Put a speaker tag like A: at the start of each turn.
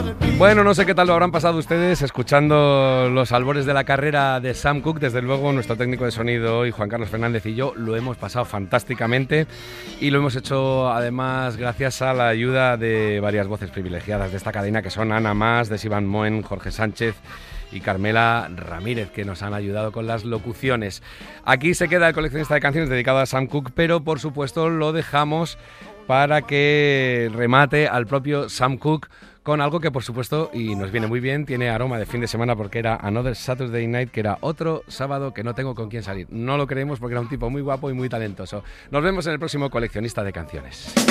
A: Bueno, no sé qué tal lo habrán pasado ustedes escuchando los albores de la carrera de Sam Cooke. Desde luego, nuestro técnico de sonido hoy, Juan Carlos Fernández, y yo lo hemos pasado fantásticamente y lo hemos hecho además gracias a la ayuda de varias voces privilegiadas de esta cadena, que son Ana Mas, Desivan Moen, Jorge Sánchez y Carmela Ramírez, que nos han ayudado con las locuciones. Aquí se queda el coleccionista de canciones dedicado a Sam Cooke, pero por supuesto lo dejamos para que remate al propio Sam Cooke con algo que, por supuesto, y nos viene muy bien, tiene aroma de fin de semana, porque era Another Saturday Night, que era otro sábado que no tengo con quién salir. No lo creemos, porque era un tipo muy guapo y muy talentoso. Nos vemos en el próximo Coleccionista de Canciones.